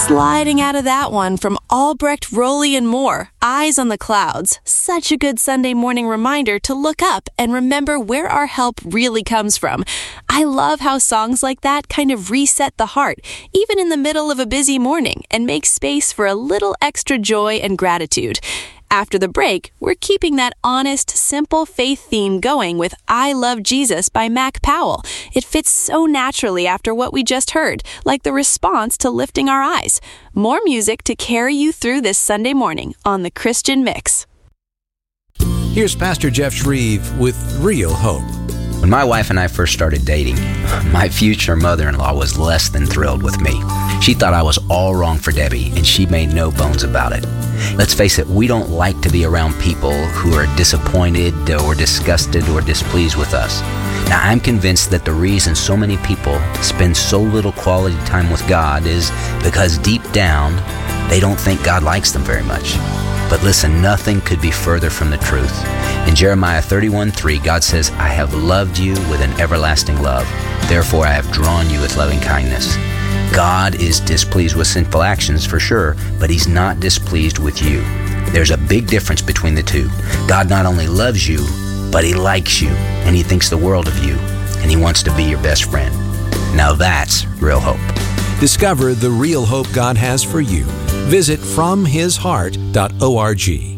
Sliding out of that one from Albrecht, Rowley, and more, Eyes on the Clouds. Such a good Sunday morning reminder to look up and remember where our help really comes from. I love how songs like that kind of reset the heart, even in the middle of a busy morning, and make space for a little extra joy and gratitude. After the break, we're keeping that honest, simple faith theme going with I Love Jesus by Mac Powell. It fits so naturally after what we just heard, like the response to lifting our eyes. More music to carry you through this Sunday morning on The Christian Mix. Here's Pastor Jeff Shreve with Real Hope. When my wife and I first started dating, my future mother-in-law was less than thrilled with me. She thought I was all wrong for Debbie, and she made no bones about it. Let's face it, we don't like to be around people who are disappointed or disgusted or displeased with us. Now, I'm convinced that the reason so many people spend so little quality time with God is because deep down, they don't think God likes them very much. But listen, nothing could be further from the truth. In Jeremiah 31:3, God says, I have loved you with an everlasting love. Therefore, I have drawn you with loving kindness. God is displeased with sinful actions for sure, but He's not displeased with you. There's a big difference between the two. God not only loves you, but He likes you, and He thinks the world of you, and He wants to be your best friend. Now that's real hope. Discover the real hope God has for you. Visit FromHisHeart.org.